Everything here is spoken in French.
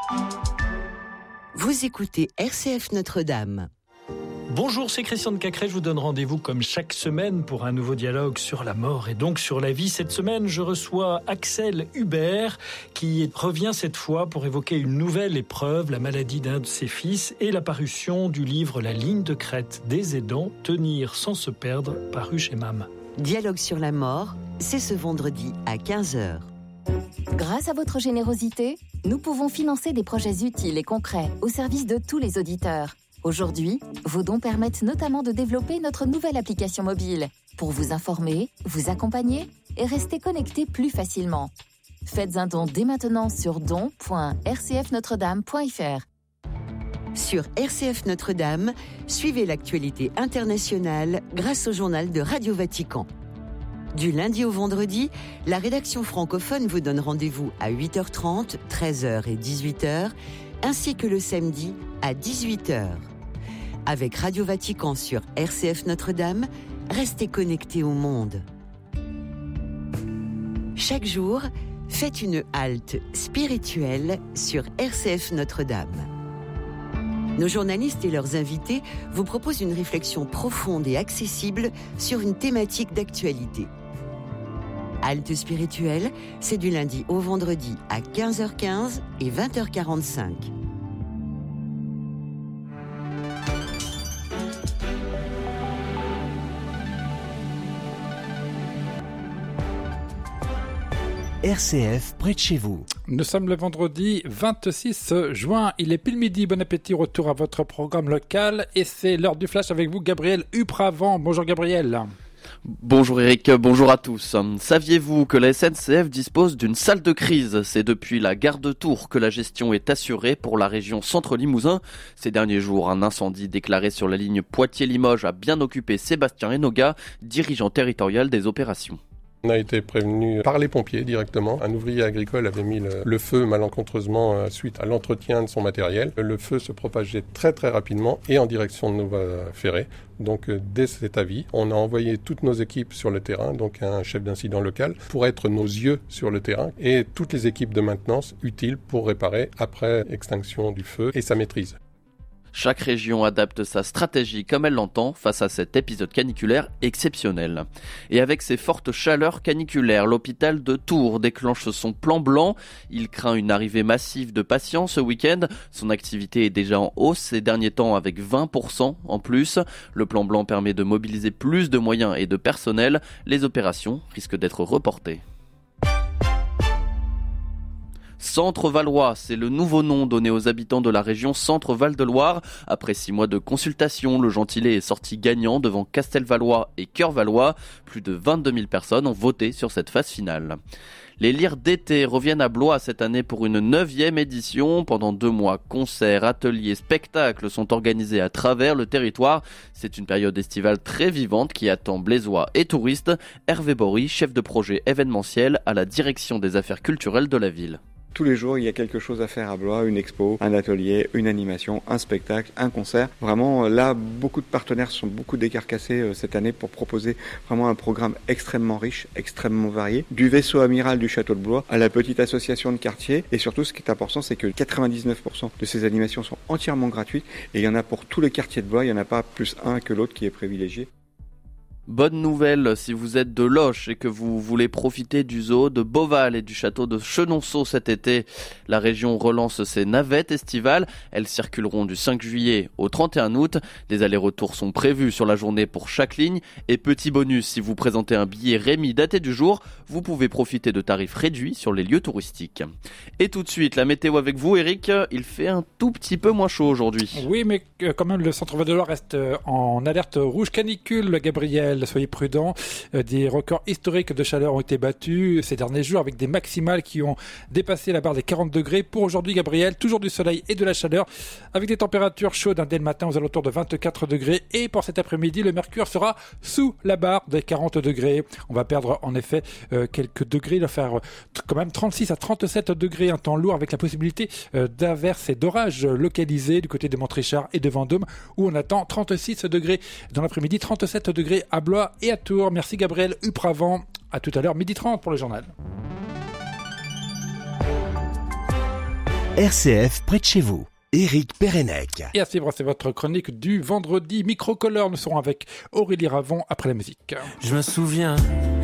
Vous écoutez RCF Notre-Dame. Bonjour, c'est Christian de Cacré. Je vous donne rendez-vous comme chaque semaine pour un nouveau dialogue sur la mort et donc sur la vie. Cette semaine, je reçois Axel Hubert qui revient cette fois pour évoquer une nouvelle épreuve, la maladie d'un de ses fils et la parution du livre La ligne de crête des aidants, tenir sans se perdre, paru chez MAM. Dialogue sur la mort, c'est ce vendredi à 15h. Grâce à votre générosité, nous pouvons financer des projets utiles et concrets au service de tous les auditeurs. Aujourd'hui, vos dons permettent notamment de développer notre nouvelle application mobile pour vous informer, vous accompagner et rester connecté plus facilement. Faites un don dès maintenant sur don.rcfnotredame.fr. Sur RCF Notre-Dame, suivez l'actualité internationale grâce au journal de Radio Vatican. Du lundi au vendredi, la rédaction francophone vous donne rendez-vous à 8h30, 13h et 18h, ainsi que le samedi à 18h. Avec Radio Vatican sur RCF Notre-Dame, restez connectés au monde. Chaque jour, faites une halte spirituelle sur RCF Notre-Dame. Nos journalistes et leurs invités vous proposent une réflexion profonde et accessible sur une thématique d'actualité. Halte spirituelle, c'est du lundi au vendredi à 15h15 et 20h45. RCF près de chez vous. Nous sommes le vendredi 26 juin. Il est pile midi. Bon appétit. Retour à votre programme local. Et c'est l'heure du flash avec vous, Gabriel Upravant. Bonjour Gabriel. Bonjour Eric, bonjour à tous. Saviez-vous que la SNCF dispose d'une salle de crise ? C'est depuis la gare de Tours que la gestion est assurée pour la région Centre-Limousin. Ces derniers jours, un incendie déclaré sur la ligne Poitiers-Limoges a bien occupé Sébastien Enoga, dirigeant territorial des opérations. On a été prévenu par les pompiers directement. Un ouvrier agricole avait mis le feu malencontreusement suite à l'entretien de son matériel. Le feu se propageait très très rapidement et en direction de Nova-Ferré. Donc dès cet avis, on a envoyé toutes nos équipes sur le terrain, donc un chef d'incident local, pour être nos yeux sur le terrain et toutes les équipes de maintenance utiles pour réparer après extinction du feu et sa maîtrise. Chaque région adapte sa stratégie comme elle l'entend face à cet épisode caniculaire exceptionnel. Et avec ces fortes chaleurs caniculaires, l'hôpital de Tours déclenche son plan blanc. Il craint une arrivée massive de patients ce week-end. Son activité est déjà en hausse ces derniers temps avec 20% en plus. Le plan blanc permet de mobiliser plus de moyens et de personnel. Les opérations risquent d'être reportées. Centre Valois, c'est le nouveau nom donné aux habitants de la région Centre-Val de Loire. Après 6 mois de consultation, le Gentilé est sorti gagnant devant Castelvalois et Cœur-Valois. Plus de 22 000 personnes ont voté sur cette phase finale. Les lyres d'été reviennent à Blois cette année pour une 9e édition. Pendant 2 mois, concerts, ateliers, spectacles sont organisés à travers le territoire. C'est une période estivale très vivante qui attend Blésois et touristes. Hervé Bory, chef de projet événementiel à la direction des affaires culturelles de la ville. Tous les jours, il y a quelque chose à faire à Blois, une expo, un atelier, une animation, un spectacle, un concert. Vraiment, là, beaucoup de partenaires se sont beaucoup décarcassés cette année pour proposer vraiment un programme extrêmement riche, extrêmement varié. Du vaisseau amiral du château de Blois à la petite association de quartier. Et surtout, ce qui est important, c'est que 99% de ces animations sont entièrement gratuites. Et il y en a pour tous les quartiers de Blois, il n'y en a pas plus un que l'autre qui est privilégié. Bonne nouvelle si vous êtes de Loches et que vous voulez profiter du zoo de Beauval et du château de Chenonceau cet été. La région relance ses navettes estivales. Elles circuleront du 5 juillet au 31 août. Des allers-retours sont prévus sur la journée pour chaque ligne. Et petit bonus, si vous présentez un billet Rémi daté du jour, vous pouvez profiter de tarifs réduits sur les lieux touristiques. Et tout de suite, la météo avec vous, Eric. Il fait un tout petit peu moins chaud aujourd'hui. Oui, mais quand même, le Centre-Val de Loire reste en alerte rouge canicule, Gabriel. Soyez prudents. Des records historiques de chaleur ont été battus ces derniers jours avec des maximales qui ont dépassé la barre des 40 degrés. Pour aujourd'hui, Gabriel, toujours du soleil et de la chaleur avec des températures chaudes dès le matin aux alentours de 24 degrés. Et pour cet après-midi, le mercure sera sous la barre des 40 degrés. On va perdre en effet quelques degrés. Il va faire quand même 36 à 37 degrés, un temps lourd avec la possibilité d'averses et d'orages localisés du côté de Montrichard et de Vendôme où on attend 36 degrés dans l'après-midi, 37 degrés à Blois et à Tours. Merci Gabriel Upravant. À tout à l'heure, 12h30 pour le journal. RCF près de chez vous. Éric Pérenec. Et à suivre, c'est votre chronique du vendredi Microcolore. Nous serons avec Aurélie Ravon après la musique. Je me souviens